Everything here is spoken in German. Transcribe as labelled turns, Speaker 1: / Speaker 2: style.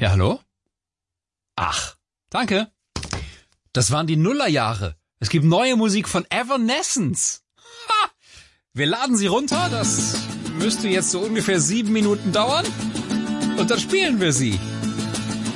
Speaker 1: Ja, hallo? Ach, danke. Das waren die Nullerjahre. Es gibt neue Musik von Evanescence. Ha! Wir laden sie runter. Das müsste jetzt so ungefähr 7 Minuten dauern. Und dann spielen wir sie.